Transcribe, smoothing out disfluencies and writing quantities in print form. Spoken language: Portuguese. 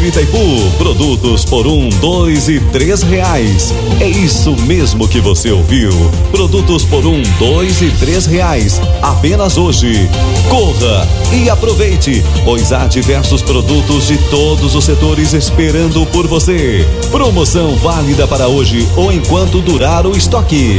Itaipu, produtos por R$ 2 e R$ 3. É isso mesmo que você ouviu. Produtos por R$ 2 e R$ 3. Apenas hoje. Corra e aproveite, pois há diversos produtos de todos os setores esperando por você. Promoção válida para hoje ou enquanto durar o estoque.